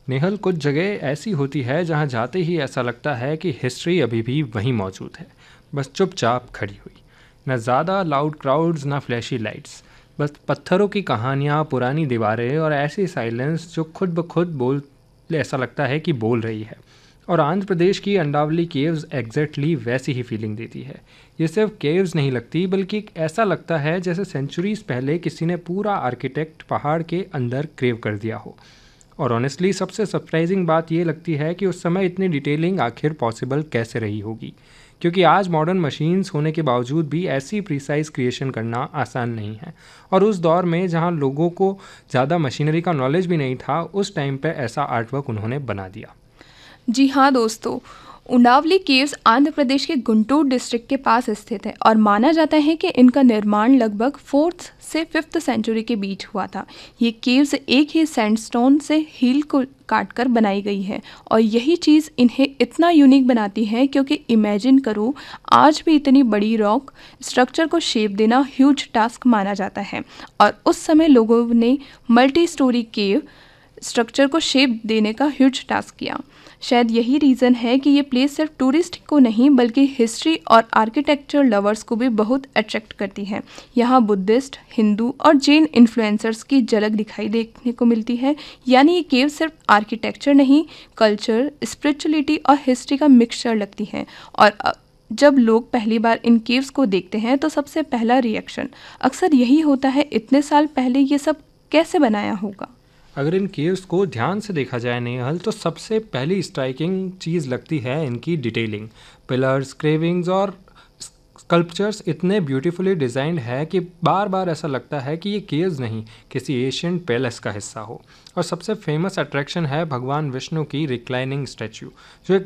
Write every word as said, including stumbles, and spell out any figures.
नेहल, कुछ जगह ऐसी होती है जहाँ जाते ही ऐसा लगता है कि हिस्ट्री अभी भी वहीं मौजूद है, बस चुपचाप खड़ी हुई। न ज़्यादा लाउड क्राउड्स, ना फ्लैशी लाइट्स, बस पत्थरों की कहानियाँ, पुरानी दीवारें और ऐसी साइलेंस जो खुद ब खुद बोल ऐसा लगता है कि बोल रही है। और आंध्र प्रदेश की अंडावली केव्स एग्जैक्टली वैसी ही फीलिंग देती है। ये सिर्फ केव्स नहीं लगती, बल्कि ऐसा लगता है जैसे सेंचुरीज पहले किसी ने पूरा आर्किटेक्ट पहाड़ के अंदर क्रेव कर दिया हो। और ऑनेस्टली सबसे सरप्राइजिंग बात ये लगती है कि उस समय इतनी डिटेलिंग आखिर पॉसिबल कैसे रही होगी, क्योंकि आज मॉडर्न मशीन्स होने के बावजूद भी ऐसी प्रिसाइज क्रिएशन करना आसान नहीं है। और उस दौर में जहाँ लोगों को ज़्यादा मशीनरी का नॉलेज भी नहीं था, उस टाइम पे ऐसा आर्टवर्क उन्होंने बना दिया। जी हाँ दोस्तों, उंडावली केव्स आंध्र प्रदेश के गुंटूर डिस्ट्रिक्ट के पास स्थित है और माना जाता है कि इनका निर्माण लगभग फोर्थ से फिफ्थ सेंचुरी के बीच हुआ था। ये केव्स एक ही सैंडस्टोन से हील को काटकर बनाई गई है और यही चीज़ इन्हें इतना यूनिक बनाती है, क्योंकि इमेजिन करो, आज भी इतनी बड़ी रॉक स्ट्रक्चर को शेप देना ह्यूज टास्क माना जाता है और उस समय लोगों ने मल्टी स्टोरी केव स्ट्रक्चर को शेप देने का ह्यूज टास्क किया। शायद यही रीज़न है कि ये प्लेस सिर्फ टूरिस्ट को नहीं बल्कि हिस्ट्री और आर्किटेक्चर लवर्स को भी बहुत अट्रैक्ट करती है। यहाँ बुद्धिस्ट, हिंदू और जैन इन्फ्लुएंसर्स की झलक दिखाई देखने को मिलती है। यानी ये केव सिर्फ आर्किटेक्चर नहीं, कल्चर, स्पिरिचुअलिटी और हिस्ट्री का मिक्सचर लगती है। और जब लोग पहली बार इन केव्स को देखते हैं तो सबसे पहला रिएक्शन अक्सर यही होता है, इतने साल पहले ये सब कैसे बनाया होगा। अगर इन केव्स को ध्यान से देखा जाए नेहल, तो सबसे पहली स्ट्राइकिंग चीज़ लगती है इनकी डिटेलिंग। पिलर्स, क्रेविंग्स और स्कल्पचर्स इतने ब्यूटीफुली डिज़ाइंड है कि बार बार ऐसा लगता है कि ये केव्स नहीं, किसी एशियन पैलेस का हिस्सा हो। और सबसे फेमस अट्रैक्शन है भगवान विष्णु की रिक्लाइनिंग स्टैचू, जो एक